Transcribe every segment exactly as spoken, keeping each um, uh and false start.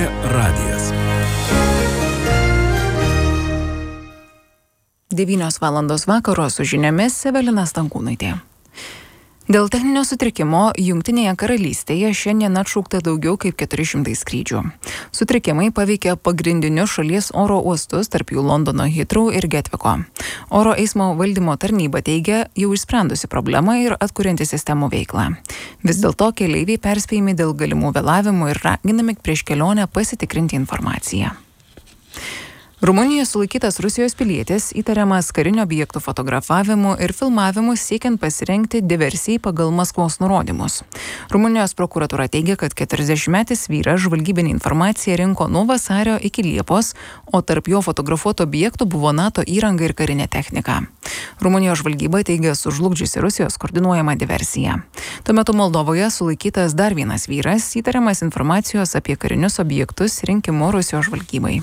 radijas. devynios valandos vakaro su žiniomis Evelina Stankūnaitė. Dėl techninio sutrikimo Jungtinėje karalystėje šiandien atšaukta daugiau kaip keturi šimtai skrydžių. Sutrikimai paveikė pagrindinius šalies oro uostus, tarp jų Londono Heathrow ir Getviko. Oro eismo valdymo tarnyba teigia, jau išsprendusi problemą ir atkurianti sistemų veiklą. Vis dėlto keleiviai perspėjami dėl galimų vėlavimų ir raginami prieš kelionę pasitikrinti informaciją. Rumunijoje sulaikytas Rusijos pilietis įtariamas karinių objektų fotografavimu ir filmavimu siekiant pasirengti diversijai pagal Maskvos nurodymus. Rumunijos prokuratūra teigia, kad keturiasdešimtmetis vyras žvalgybinę informaciją rinko nuo vasario iki Liepos, o tarp jo fotografuotų objektų buvo NATO įranga ir karinė technika. Rumunijos žvalgyba teigia sužlugdžiusi Rusijos koordinuojamą diversiją. Tuo metu Moldovoje sulaikytas dar vienas vyras įtariamas informacijos apie karinius objektus rinkimu Rusijos žvalgybai.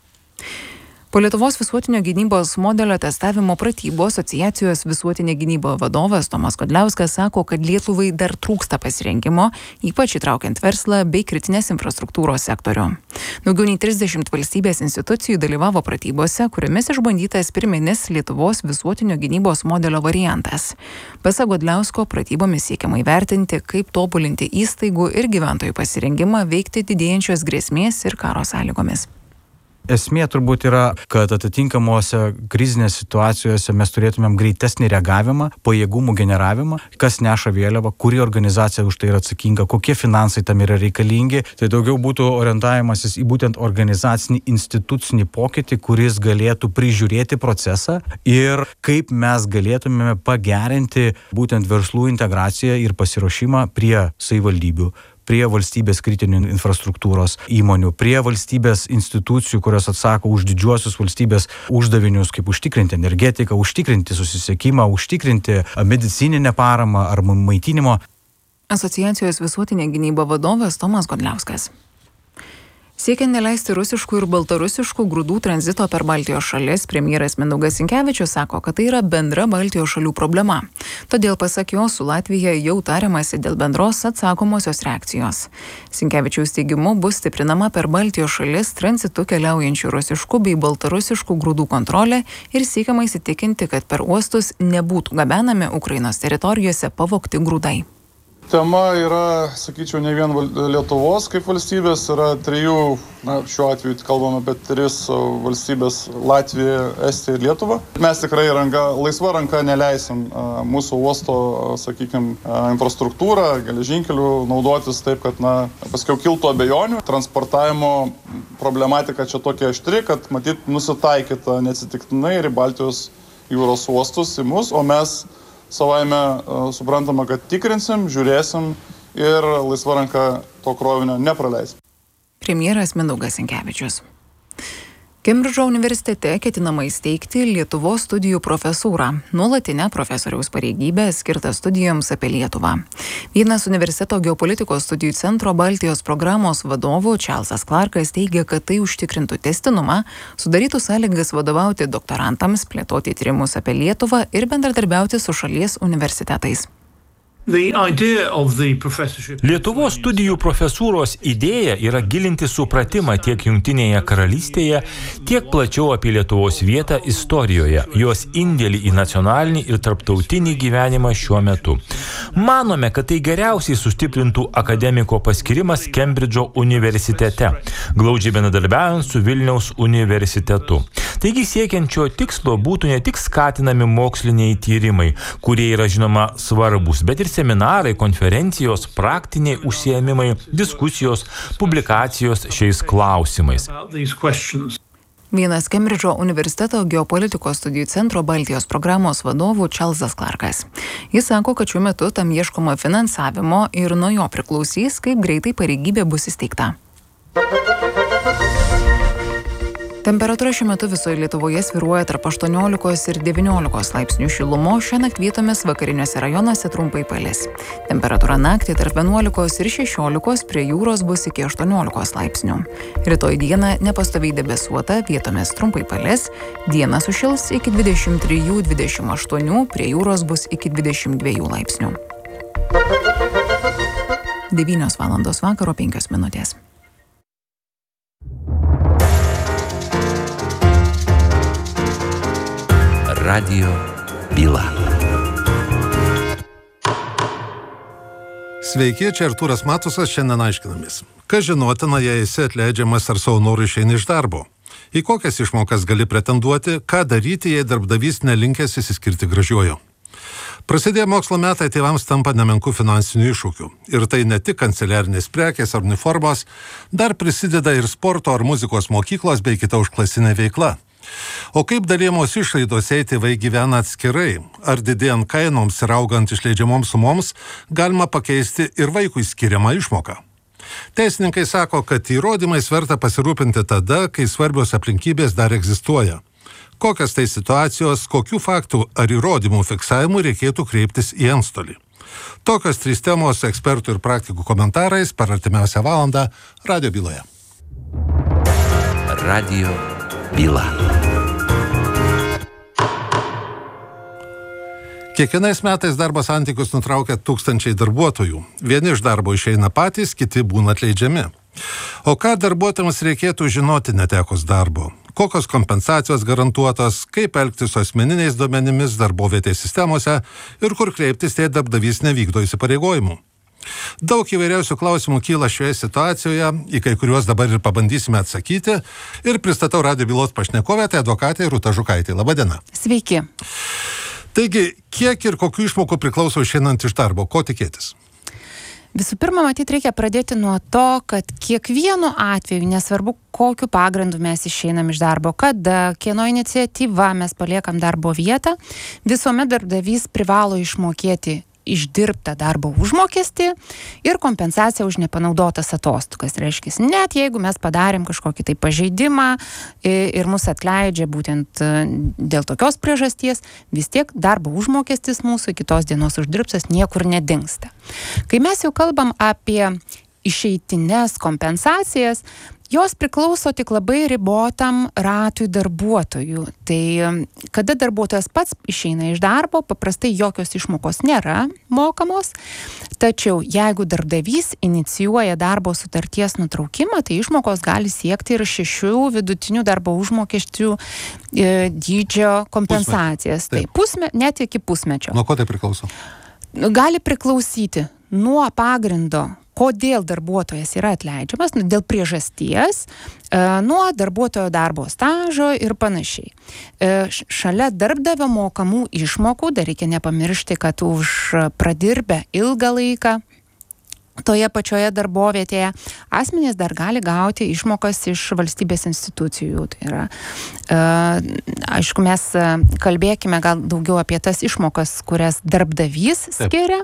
Po Lietuvos visuotinio gynybos modelio testavimo pratybų asociacijos visuotinė gynyba vadovas Tomas Godliauskas sako, kad Lietuvai dar trūksta pasirengimo, ypač įtraukiant verslą bei kritinės infrastruktūros sektorių. Daugiau nei trisdešimt valstybės institucijų dalyvavo pratybose, kuriomis išbandytas pirminis Lietuvos visuotinio gynybos modelio variantas. Pasak Godliausko, pratybomis siekiama įvertinti, kaip tobulinti įstaigų ir gyventojų pasirengimą veikti didėjančios grėsmės ir karo sąlygomis. Esmė turbūt yra, kad atitinkamuose krizinės situacijose mes turėtumėm greitesnį reagavimą, pajėgumų generavimą, kas neša vėliavą, kuri organizacija už tai yra atsakinga, kokie finansai tam yra reikalingi. Tai daugiau būtų orientavimasis į būtent organizacinį institucinį pokytį, kuris galėtų prižiūrėti procesą ir kaip mes galėtumėme pagerinti būtent verslų integraciją ir pasiruošimą prie savivaldybių, prie valstybės kritinių infrastruktūros įmonių, prie valstybės institucijų, kurios atsako už didžiuosius valstybės uždavinius, kaip užtikrinti energetiką, užtikrinti susisiekimą, užtikrinti medicininę paramą ar maitinimo. Asociacijos visuotinė gynyba vadovas Tomas Godliauskas. Siekiant neleisti rusiškų ir baltarusiškų grūdų tranzito per Baltijos šalis, premjeras Mindaugas Sinkevičius sako, kad tai yra bendra Baltijos šalių problema. Todėl, pasak jo, su Latvija jau tariamasi dėl bendros atsakomosios reakcijos. Sinkevičiaus teigimu bus stiprinama per Baltijos šalis tranzitu keliaujančių rusiškų bei baltarusiškų grūdų kontrolė ir siekiama įsitikinti, kad per uostus nebūtų gabenami Ukrainos teritorijose pavogti grūdai. Tema yra, sakyčiau, ne vien Lietuvos kaip valstybės, yra trijų, na, šiuo atveju kalbame apie tris valstybės - Latvija, Estija ir Lietuva. Mes tikrai ranka, laisva ranka neleisim mūsų uosto, sakykime, infrastruktūrą, geležinkelių naudotis taip, kad, na, paskiau kiltų abejonių. Transportavimo problematika čia tokia aštri, kad matyt nusitaikyta neatsitiktinai ir į Baltijos jūros uostus į mus, o mes savaime uh, suprantama, kad tikrinsim, žiūrėsim ir laisva ranka to krovinio nepraleisim. Premjeras Mindaugas Sinkevičius. Kembridžo universitete ketinama įsteigti Lietuvos studijų profesūrą, nuolatinę profesoriaus pareigybę skirtą studijoms apie Lietuvą. Vienas universiteto geopolitikos studijų centro Baltijos programos vadovų Čarlzas Clarkas teigia, kad tai užtikrintų tęstinumą, sudarytų sąlygas vadovauti doktorantams, plėtoti tyrimus apie Lietuvą ir bendradarbiauti su šalies universitetais. Lietuvos studijų profesūros idėja yra gilinti supratimą tiek Jungtinėje karalystėje, tiek plačiau apie Lietuvos vietą istorijoje, jos indėlį į nacionalinį ir tarptautinį gyvenimą šiuo metu. Manome, kad tai geriausiai sustiprintų akademiko paskirimas Kembridžo universitete, glaudžiai bendradarbiaujant su Vilniaus universitetu. Taigi siekiančio tikslo būtų ne tik skatinami moksliniai tyrimai, kurie yra žinoma svarbus, bet ir seminarai, konferencijos, praktiniai užsiėmimai, diskusijos, publikacijos šiais klausimais. Vienas Kembridžo universiteto geopolitikos studijų centro Baltijos programos vadovų Čarlzas Clarkas. Jis sako, kad šiuo metu tam ieškoma finansavimo ir nuo jo priklausys, kaip greitai pareigybė bus įsteigta. Temperatūra šiuo metu visoje Lietuvoje svyruoja tarp aštuoniolikos ir devyniolikos laipsnių šilumos, šiąnakt vietomis vakariniuose rajonuose trumpai palis. Temperatūra naktį tarp vienuolikos ir šešiolikos, prie jūros bus iki aštuoniolikos laipsnių. Rytoj dieną nepastoviai debesuota, vietomis trumpai palis, dieną sušils iki dvidešimt trijų dvidešimt aštuonių, prie jūros bus iki dvidešimt dviejų laipsnių. devynios valandos vakaro penkios minutės. Radijo byla. Sveiki, čia Artūras Matusas, šiandien aiškinamės. Kas žinotina, jei esi atleidžiamas ar savo norų išeini iš darbo? Į kokias išmokas gali pretenduoti, ką daryti, jei darbdavys nelinkęs įsiskirti gražiuoju? Prasidėję mokslo metai tėvams tampa nemenkų finansinių iššūkių. Ir tai ne tik kanceliarinės prekės ar uniformos, dar prisideda ir sporto ar muzikos mokyklos bei kita užklasinė veikla. O kaip dalijamos išlaidos, jei tėvai gyvena atskirai, ar didėjant kainoms ir augant išleidžiamoms sumoms, galima pakeisti ir vaikui skiriamą išmoką? Teisininkai sako, kad įrodymais verta pasirūpinti tada, kai svarbios aplinkybės dar egzistuoja. Kokias tai situacijos, kokių faktų ar įrodymų fiksavimų reikėtų kreiptis į antstolį? Tokios trys temos ekspertų ir praktikų komentarais per artimiausią valandą Radijo byloje. Radijo byla. Kiekvienais metais darbo santykius nutraukia tūkstančiai darbuotojų. Vieni iš darbo išeina patys, kiti būna atleidžiami. O ką darbuotojams reikėtų žinoti netekus darbo? Kokios kompensacijos garantuotos, kaip elgtis su asmeniniais duomenimis darbovietės sistemose ir kur kreiptis, jei darbdavys nevykdo įsipareigojimų? Daug įvairiausių klausimų kyla šioje situacijoje, į kai kuriuos dabar ir pabandysime atsakyti. Ir pristatau Radijo bylos pašnekovę, tai advokatė Rūta Žukaitė. Labadiena. Sveiki. Taigi, kiek ir kokių išmokų priklauso išeinant iš darbo? Ko tikėtis? Visų pirma, matyt, reikia pradėti nuo to, kad kiekvienu atveju, nesvarbu, kokiu pagrindu mes išeinam iš darbo, kada, kieno iniciatyva mes paliekam darbo vietą, visuomet darbdavys privalo išmokėti išdirbtą darbo užmokestį ir kompensaciją už nepanaudotas atostogas. Reiškia, net jeigu mes padarėm kažkokį tai pažeidimą ir mus atleidžia būtent dėl tokios priežasties, vis tiek darbo užmokestis mūsų kitos dienos uždirbtas niekur nedingsta. Kai mes jau kalbam apie išeitines kompensacijas, jos priklauso tik labai ribotam ratui darbuotojų. Tai kada darbuotojas pats išeina iš darbo, paprastai jokios išmokos nėra mokamos, tačiau jeigu darbdavys inicijuoja darbo sutarties nutraukimą, tai išmokos gali siekti ir šešių vidutinių darbo užmokesčių e, dydžio kompensacijas. Pusme. Tai pusme, net iki pusmečio. Nuo ko tai priklauso? Gali priklausyti nuo pagrindo, kodėl darbuotojas yra atleidžiamas, dėl priežasties, nuo darbuotojo darbo stažo ir panašiai. Šalia darbdavio mokamų išmokų, dar reikia nepamiršti, kad už pradirbę ilgą laiką toje pačioje darbovietėje asmenys dar gali gauti išmokas iš valstybės institucijų. Tai yra, aišku, mes kalbėkime gal daugiau apie tas išmokas, kurias darbdavys skiria.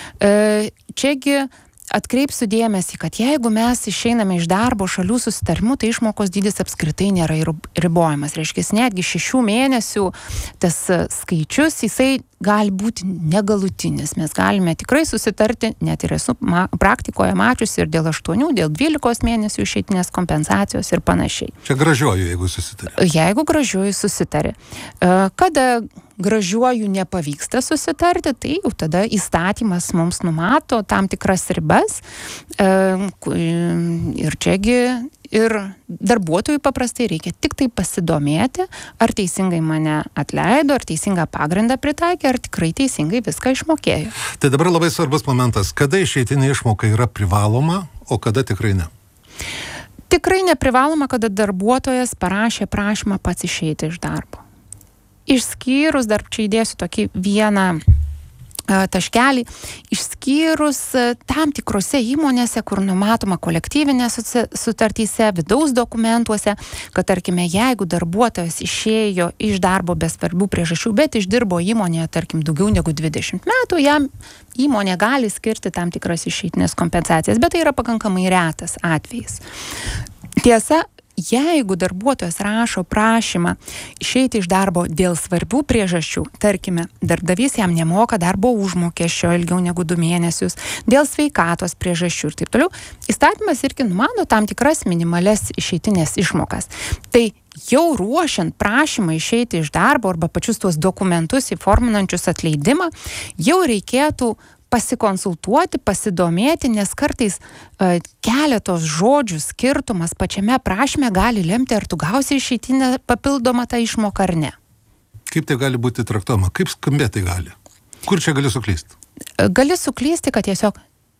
Čiagi atkreipsiu dėmesį, kad jeigu mes išeiname iš darbo šalių susitarimų, tai išmokos dydis apskritai nėra ribojamas. Reiškia, netgi šešių mėnesių tas skaičius, jisai gali būti negalutinis. Mes galime tikrai susitarti, net ir esu ma- praktikoje mačiusi ir dėl aštuonių, dėl dvylikos mėnesių išeitinės kompensacijos ir panašiai. Čia gražiuoju, jeigu susitarė. Jeigu gražiuoju susitarė. Kada gražiuoju nepavyksta susitarti, tai jau tada įstatymas mums numato tam tikras ribas. Ir čiagi ir darbuotojui paprastai reikia tik tai pasidomėti, ar teisingai mane atleido, ar teisingą pagrindą pritaikė, ar tikrai teisingai viską išmokėjo. Tai dabar labai svarbus momentas, kada išeitinė išmoka yra privaloma, o kada tikrai ne? Tikrai neprivaloma, kada darbuotojas parašė prašymą pats išeiti iš darbo. Išskyrus, dar čia įdėsiu tokį vieną taškelį, išskyrus tam tikrose įmonėse, kur numatoma kolektyvinėse sutartyse, vidaus dokumentuose, kad tarkime, jeigu darbuotojas išėjo iš darbo be svarbių priežasčių, bet išdirbo įmonėje, tarkim, daugiau negu dvidešimt metų, jam įmonė gali skirti tam tikras išeitinės kompensacijas, bet tai yra pakankamai retas atvejis. Tiesa, jeigu darbuotojas rašo prašymą išeiti iš darbo dėl svarbių priežasčių, tarkime, darbdavys jam nemoka darbo užmokesčio ilgiau negu du mėnesius, dėl sveikatos priežasčių ir taip toliau, įstatymas irgi numato tam tikras minimales išeitinės išmokas. Tai jau ruošiant prašymą išeiti iš darbo arba pačius tuos dokumentus įforminančius atleidimą, jau reikėtų pasikonsultuoti, pasidomėti, nes kartais uh, keletos žodžių skirtumas pačiame prašyme gali lemti, ar tu gausi išeitinę papildomą tą išmoką ar ne. Kaip tai gali būti traktuojama? Kaip skambėti tai gali? Kur čia gali suklysti? Gali suklysti, kad tiesiog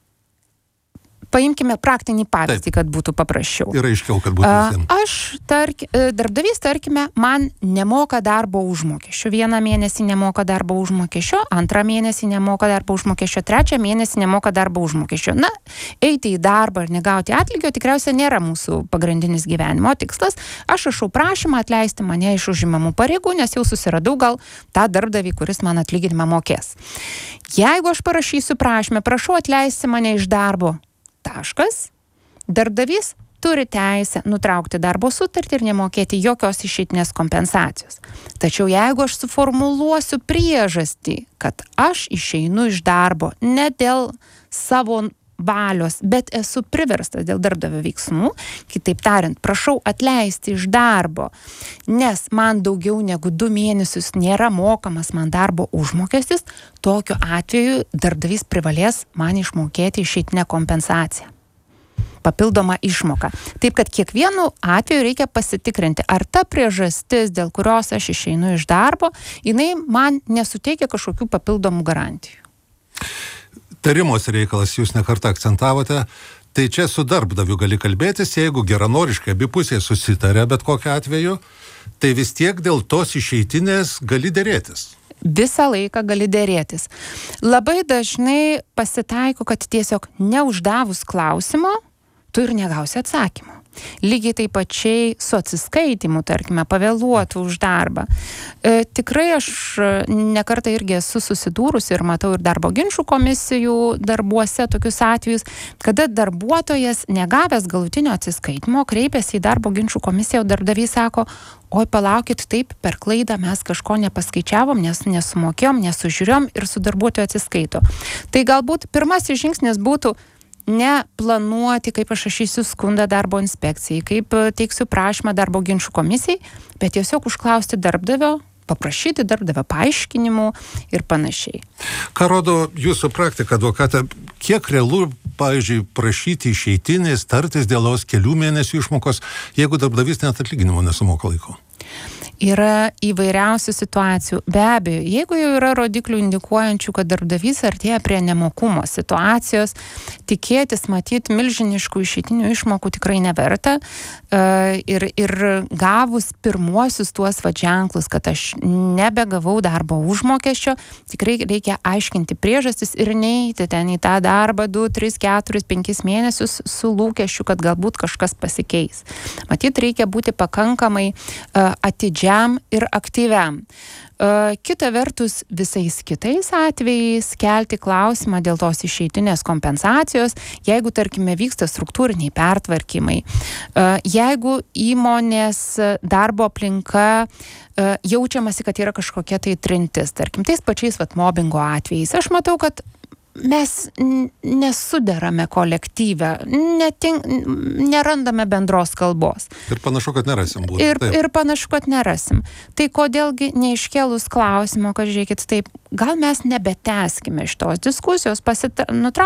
paimkime praktinį pavyzdį, kad būtų paprasčiau. Ir aiškiau, kad būtų visiems. Aš, tark, darbdavys, tarkime, man nemoka darbo užmokesčio. Vieną mėnesį nemoka darbo užmokesčio, antrą mėnesį nemoka darbo užmokesčio, trečią mėnesį nemoka darbo užmokesčio. Na, eiti į darbą ir negauti atlygio tikriausiai nėra mūsų pagrindinis gyvenimo tikslas. Aš rašau prašymą atleisti mane iš užimamų pareigų, nes jau susiradau gal tą darbdavį, kuris man atlyginimą mokės. Jeigu aš parašysiu prašymą, prašau atleisti mane iš darbo, taškas, darbdavys turi teisę nutraukti darbo sutartį ir nemokėti jokios išeitinės kompensacijos. Tačiau jeigu aš suformuluosiu priežastį, kad aš išeinu iš darbo ne dėl savo valios, bet esu priverstas dėl darbdavio veiksmų, kitaip tariant, prašau atleisti iš darbo, nes man daugiau negu du mėnesius nėra mokamas man darbo užmokestis, tokiu atveju darbdavys privalės man išmokėti išeitinę kompensaciją. Papildoma išmoka. Taip, kad kiekvienu atveju reikia pasitikrinti, ar ta priežastis, dėl kurios aš išeinu iš darbo, jinai man nesuteikia kažkokių papildomų garantijų. Tarimosi reikalas, jūs nekartą akcentavote, tai čia su darbdaviu gali kalbėtis, jeigu geranoriškai abi pusės susitarė bet kokiu atveju, tai vis tiek dėl tos išeitinės gali dėrėtis. Visą laiką gali dėrėtis. Labai dažnai pasitaiko, kad tiesiog neuždavus klausimo, tu ir negausi atsakymo. Lygiai taip pačiai su atsiskaitimu, tarkime, pavėluotų už darbą. E, tikrai aš nekartą irgi esu susidūrusi ir matau ir darbo ginčų komisijų darbuose tokius atvejus, kada darbuotojas negavęs galutinio atsiskaitimo kreipiasi į darbo ginčų komisiją, o darbdavys sako, oi palaukit, taip, per klaidą mes kažko nepaskaičiavom, nes nesumokėjom, nesužiūrėjom ir su darbuotoju atsiskaito. Tai galbūt pirmasis žingsnis būtų ne planuoti, kaip aš rašysiu skundą darbo inspekcijai, kaip teiksiu prašymą darbo ginčų komisijai, bet tiesiog užklausti darbdavio, paprašyti darbdavio paaiškinimų ir panašiai. Ką rodo jūsų praktika, advokate, kiek realu, pavyzdžiui, prašyti išeitinės, tartis dėl jos kelių mėnesių išmokos, jeigu darbdavys net atlyginimo nesumoka laiko? Yra įvairiausių situacijų. Be abejo, jeigu jau yra rodiklių indikuojančių, kad darbdavys artėja prie nemokumo situacijos, tikėtis matyti milžiniškų išeitinių išmokų tikrai neverta. Ir, ir gavus pirmuosius tuos va ženklus, kad aš nebegavau darbo užmokesčio, tikrai reikia aiškinti priežastis ir neiti ten į tą darbą du, tris, keturis, penkis mėnesius su lūkesčiu, kad galbūt kažkas pasikeis. Matyt, reikia būti pakankamai atidžiam ir aktyviam. Kita vertus, visais kitais atvejais kelti klausimą dėl tos išeitinės kompensacijos, jeigu, tarkime, vyksta struktūriniai pertvarkymai, jeigu įmonės darbo aplinka jaučiamasi, kad yra kažkokia tai trintis, tarkim, tais pačiais vat, mobingo atvejais. Aš matau, kad mes nesuderame kolektyvę, netink, nerandame bendros kalbos. Ir panašu, kad nerasim. Būtų. Ir, ir panašu, kad nerasim. Tai kodėlgi neiškėlus klausimo, kad žiūrėkit, taip, gal mes nebetęskime šitos diskusijos, pasita, nutraukime